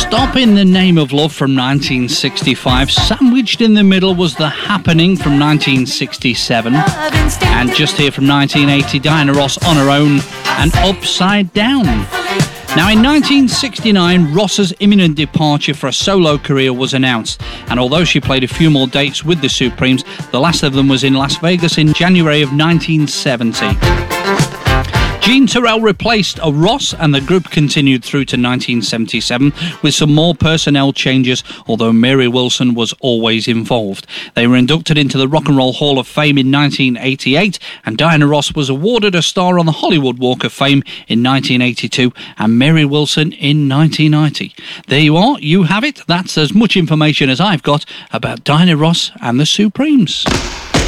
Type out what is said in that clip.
Stop in the Name of Love from 1965. Sandwiched in the middle was The Happening from 1967. And just here from 1980, Diana Ross On Her Own and Upside Down. Now, in 1969, Ross's imminent departure for a solo career was announced, and although she played a few more dates with the Supremes, the last of them was in Las Vegas in January of 1970. Jean Terrell replaced Ross, and the group continued through to 1977 with some more personnel changes, although Mary Wilson was always involved. They were inducted into the Rock and Roll Hall of Fame in 1988, and Diana Ross was awarded a star on the Hollywood Walk of Fame in 1982, and Mary Wilson in 1990. There you are, you have it. That's as much information as I've got about Diana Ross and the Supremes.